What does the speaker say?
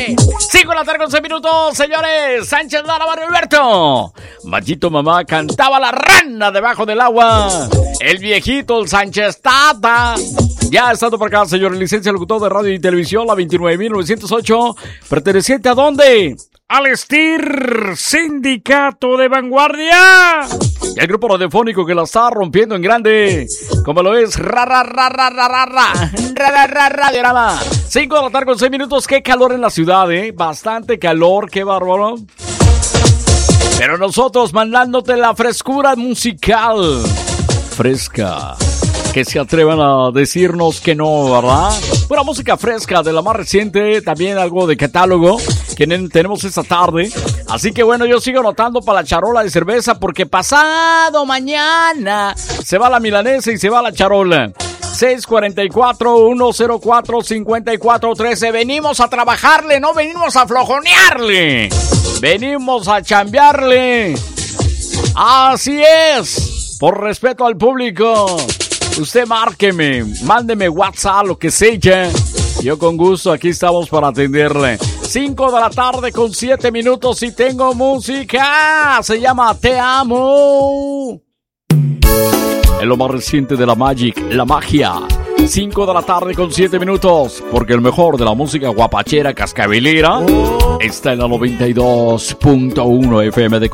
5 de la tarde con 6 minutos, señores. Sánchez Lara, Mario Alberto. Machito Mamá cantaba la rana debajo del agua. El viejito, el Sánchez Tata. Ya estando por acá, señor, licencia locutor de radio y televisión, la 29.908. ¿Perteneciente a dónde? Al STIR, Sindicato de Vanguardia. Y el grupo radiofónico que la está rompiendo en grande, como lo es Radiorama. 5 de la tarde con 6 minutos. Qué calor en la ciudad, bastante calor, qué bárbaro. Pero nosotros mandándote la frescura musical fresca. Que se atrevan a decirnos que no, ¿verdad? Pura música fresca de la más reciente, también algo de catálogo que tenemos esta tarde. Así que bueno, yo sigo anotando para la charola de cerveza porque pasado mañana se va la milanesa y se va la charola. 644-104-5413. Venimos a trabajarle, no venimos a flojonearle. Venimos a chambearle. Así es. Por respeto al público. Usted márqueme, mándeme WhatsApp, lo que sea. Yo con gusto aquí estamos para atenderle. 5 de la tarde con 7 minutos y tengo música. Se llama Te Amo. Es lo más reciente de la Magic, la magia. 5 de la tarde con 7 minutos. Porque el mejor de la música guapachera cascabelera está en la 92.1 FM de